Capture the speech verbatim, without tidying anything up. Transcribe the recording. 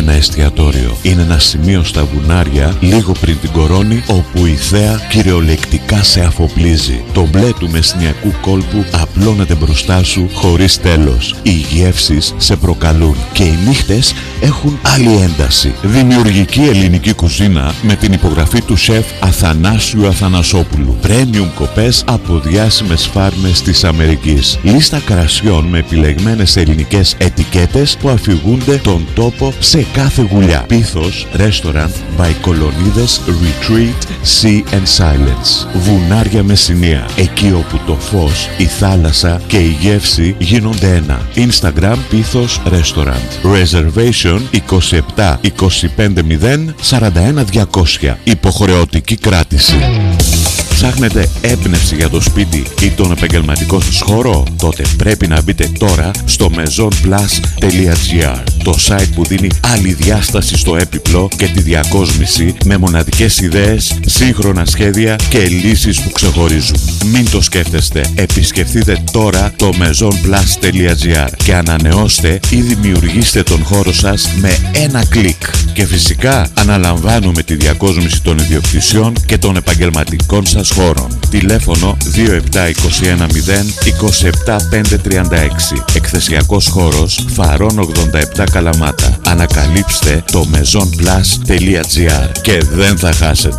ένα εστιατόριο. Είναι ένα σημείο στα βουνάρια, λίγο πριν την Κορώνη, όπου η θέα κυριολεκτικά σε αφοπλίζει. Το μπλε του μεσνιακού κόλπου απλώνεται μπροστά σου χωρίς τέλος. Οι γεύσεις σε προκαλούν και οι νύχτες έχουν άλλη ένταση. Δημιουργική ελληνική κουζίνα με την υπογραφή του σεφ Αθανάσιου Αθανασόπουλου. Premium κοπές από διάσημες φάρμες της Αμερικής. Λίστα κρασιών με επιλεγμένες ελληνικές ετικέτες που αφηγούνται τον τόπο σε κάθε γουλιά. Πίθος Restaurant by Κολονίδες Retreat Sea and Silence. Βουνάρια Μεσσηνία. Εκεί όπου το φως, η θάλασσα και η γεύση γίνονται ένα. Instagram Πίθος Restaurant. Reservation είκοσι επτά είκοσι πέντε μηδέν σαράντα ένα διακόσια. Υποχρεωτική κράτηση. Ψάχνετε έμπνευση για το σπίτι ή τον επαγγελματικό σας χώρο? Τότε πρέπει να μπείτε τώρα στο maison plus τελεία gr, το site που δίνει άλλη διάσταση στο έπιπλο και τη διακόσμηση με μοναδικές ιδέες, σύγχρονα σχέδια και λύσεις που ξεχωρίζουν. Μην το σκέφτεστε, επισκεφτείτε τώρα το maison plus τελεία gr και ανανεώστε ή δημιουργήστε τον χώρο σας με ένα κλικ. Και φυσικά αναλαμβάνουμε τη διακόσμηση των ιδιοκτησιών και των επαγγελματικών σας χώρων. Τηλέφωνο δύο επτά είκοσι ένα μηδέν είκοσι επτά πεντακόσια τριάντα έξι. Εκθεσιακός χώρος Φαρών ογδόντα επτά Καλαμάτα. Ανακαλύψτε το maison plus τελεία gr και δεν θα χάσετε.